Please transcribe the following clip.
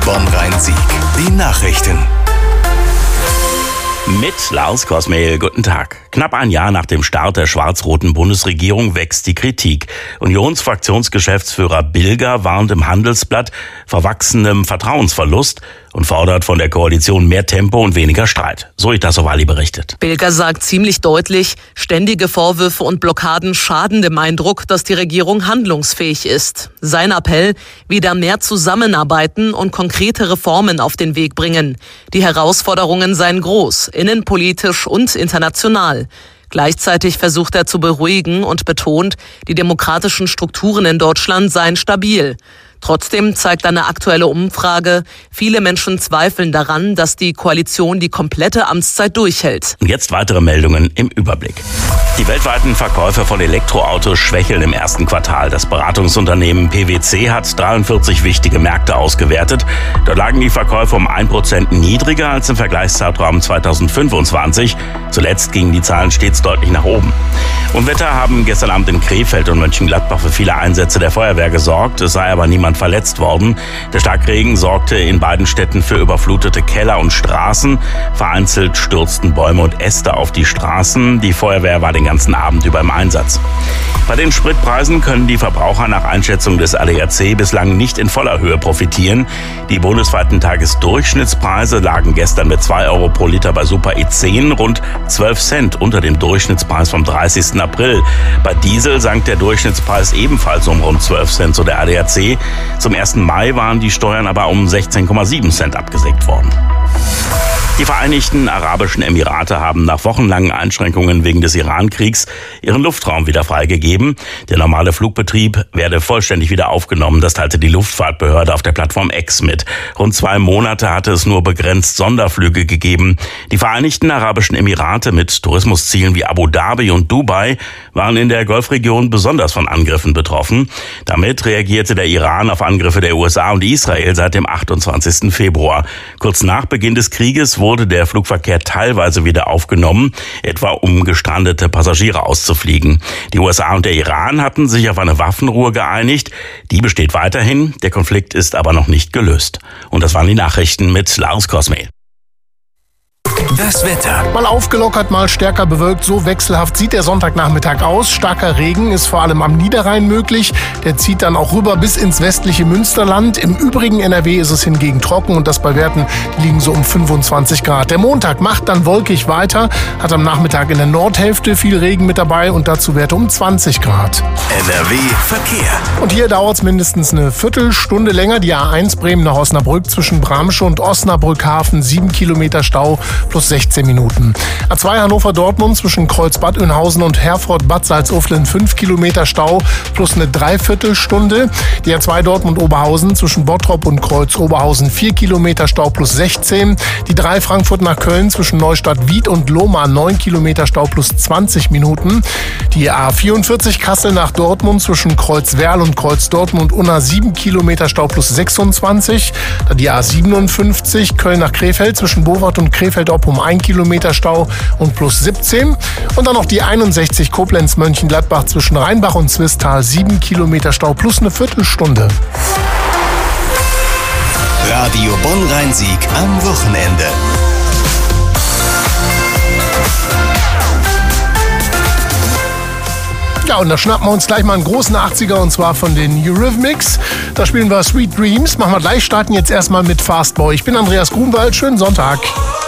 Bonn-Rhein-Sieg. Die Nachrichten. Mit Lars Kosmehl, guten Tag. Knapp ein Jahr nach dem Start der schwarz-roten Bundesregierung wächst die Kritik. Unionsfraktionsgeschäftsführer Bilger warnt im Handelsblatt vor wachsendem Vertrauensverlust und fordert von der Koalition mehr Tempo und weniger Streit. So Itasovali berichtet. Bilger sagt ziemlich deutlich, ständige Vorwürfe und Blockaden schaden dem Eindruck, dass die Regierung handlungsfähig ist. Sein Appell, wieder mehr zusammenarbeiten und konkrete Reformen auf den Weg bringen. Die Herausforderungen seien groß, innenpolitisch und international. Gleichzeitig versucht er zu beruhigen und betont, die demokratischen Strukturen in Deutschland seien stabil. Trotzdem zeigt eine aktuelle Umfrage, viele Menschen zweifeln daran, dass die Koalition die komplette Amtszeit durchhält. Und jetzt weitere Meldungen im Überblick. Die weltweiten Verkäufe von Elektroautos schwächeln im ersten Quartal. Das Beratungsunternehmen PwC hat 43 wichtige Märkte ausgewertet. Dort lagen die Verkäufe um 1% niedriger als im Vergleichszeitraum 2025. Zuletzt gingen die Zahlen stets deutlich nach oben. Unwetter haben gestern Abend in Krefeld und Mönchengladbach für viele Einsätze der Feuerwehr gesorgt. Es sei aber niemand verletzt worden. Der Starkregen sorgte in beiden Städten für überflutete Keller und Straßen. Vereinzelt stürzten Bäume und Äste auf die Straßen. Die Feuerwehr war den ganzen Abend über im Einsatz. Bei den Spritpreisen können die Verbraucher nach Einschätzung des ADAC bislang nicht in voller Höhe profitieren. Die bundesweiten Tagesdurchschnittspreise lagen gestern mit 2 Euro pro Liter bei Super E10 rund 12 Cent unter dem Durchschnittspreis vom 30. April. Bei Diesel sank der Durchschnittspreis ebenfalls um rund 12 Cent, so der ADAC. Zum 1. Mai waren die Steuern aber um 16,7 Cent abgesenkt worden. Die Vereinigten Arabischen Emirate haben nach wochenlangen Einschränkungen wegen des Iran-Kriegs ihren Luftraum wieder freigegeben. Der normale Flugbetrieb werde vollständig wieder aufgenommen. Das teilte die Luftfahrtbehörde auf der Plattform X mit. Rund 2 Monate hatte es nur begrenzt Sonderflüge gegeben. Die Vereinigten Arabischen Emirate mit Tourismuszielen wie Abu Dhabi und Dubai waren in der Golfregion besonders von Angriffen betroffen. Damit reagierte der Iran auf Angriffe der USA und Israel seit dem 28. Februar. Kurz nach Beginn des Krieges wurde der Flugverkehr teilweise wieder aufgenommen, etwa um gestrandete Passagiere auszufliegen. Die USA und der Iran hatten sich auf eine Waffenruhe geeinigt. Die besteht weiterhin, der Konflikt ist aber noch nicht gelöst. Und das waren die Nachrichten mit Lars Kosmehl. Das Wetter. Mal aufgelockert, mal stärker bewölkt, so wechselhaft sieht der Sonntagnachmittag aus. Starker Regen ist vor allem am Niederrhein möglich. Der zieht dann auch rüber bis ins westliche Münsterland. Im übrigen NRW ist es hingegen trocken und das bei Werten, die liegen so um 25 Grad. Der Montag macht dann wolkig weiter, hat am Nachmittag in der Nordhälfte viel Regen mit dabei und dazu Werte um 20 Grad. NRW Verkehr. Und hier dauert es mindestens eine Viertelstunde länger. Die A1 Bremen nach Osnabrück zwischen Bramsche und Osnabrück-Hafen, 7 Kilometer Stau plus 16 Minuten. A2 Hannover-Dortmund zwischen Kreuz-Bad Oeynhausen und Herford-Bad Salzuflen 5 Kilometer Stau plus eine Dreiviertelstunde. Die A2 Dortmund-Oberhausen zwischen Bottrop und Kreuz-Oberhausen 4 Kilometer Stau plus 16. Die 3 Frankfurt nach Köln zwischen Neustadt-Wied und Lohmar 9 Kilometer Stau plus 20 Minuten. Die A44 Kassel nach Dortmund zwischen Kreuz-Werl und Kreuz-Dortmund-Unna 7 Kilometer Stau plus 26. Dann die A57 Köln nach Krefeld zwischen Bowart und Krefeld-Opp um 1 Kilometer Stau und plus 17. Und dann noch die 61 Koblenz-Mönchengladbach zwischen Rheinbach und Zwistal 7 Kilometer Stau plus eine Viertelstunde. Radio Bonn-Rhein-Sieg am Wochenende. Ja, und da schnappen wir uns gleich mal einen großen 80er und zwar von den Eurythmics. Da spielen wir Sweet Dreams. Machen wir gleich, starten jetzt erstmal mit Fast Boy. Ich bin Andreas Grunwald, schönen Sonntag.